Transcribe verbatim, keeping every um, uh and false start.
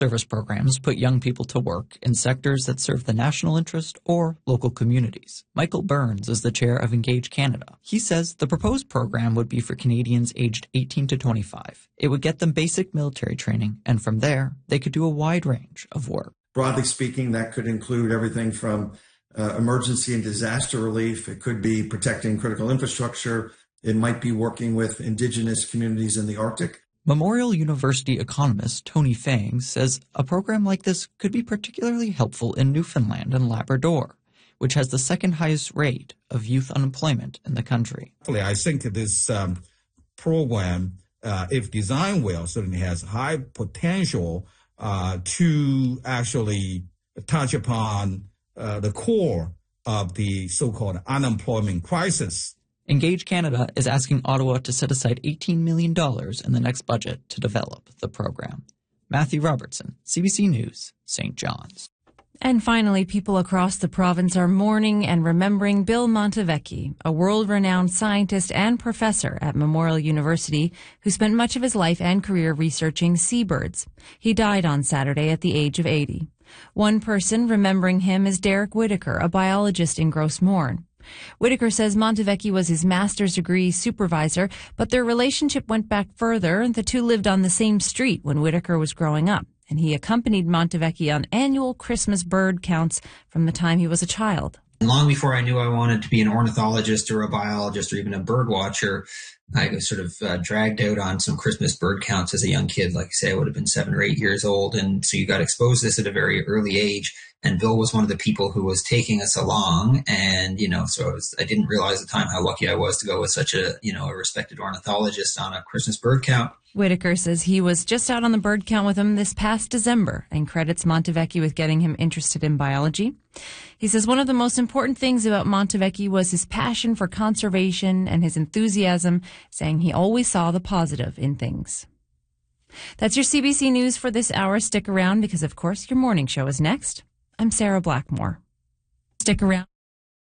Service programs put young people to work in sectors that serve the national interest or local communities. Michael Burns is the chair of Engage Canada. He says the proposed program would be for Canadians aged eighteen to twenty-five. It would get them basic military training, and from there, they could do a wide range of work. Broadly speaking, that could include everything from uh, emergency and disaster relief. It could be protecting critical infrastructure. It might be working with Indigenous communities in the Arctic. Memorial University economist Tony Fang says a program like this could be particularly helpful in Newfoundland and Labrador, which has the second highest rate of youth unemployment in the country. I think this um, program, uh, if designed well, certainly has high potential uh, to actually touch upon uh, the core of the so-called unemployment crisis. Engage Canada is asking Ottawa to set aside eighteen million dollars in the next budget to develop the program. Matthew Robertson, C B C News, Saint John's. And finally, people across the province are mourning and remembering Bill Montevecchi, a world-renowned scientist and professor at Memorial University who spent much of his life and career researching seabirds. He died on Saturday at the age of eighty. One person remembering him is Derek Whitaker, a biologist in Gros Morne. Whitaker says Montevecchi was his master's degree supervisor, but their relationship went back further, and the two lived on the same street when Whitaker was growing up, and he accompanied Montevecchi on annual Christmas bird counts from the time he was a child. Long before I knew I wanted to be an ornithologist or a biologist or even a bird watcher, I was sort of uh, dragged out on some Christmas bird counts as a young kid. Like I say, I would have been seven or eight years old. And so you got exposed to this at a very early age. And Bill was one of the people who was taking us along. And, you know, so I, was, I didn't realize at the time how lucky I was to go with such a, you know, a respected ornithologist on a Christmas bird count. Whitaker says he was just out on the bird count with him this past December and credits Montevecchi with getting him interested in biology. He says one of the most important things about Montevecchi was his passion for conservation and his enthusiasm, saying he always saw the positive in things. That's your C B C News for this hour. Stick around because, of course, your morning show is next. I'm Sarah Blackmore. Stick around.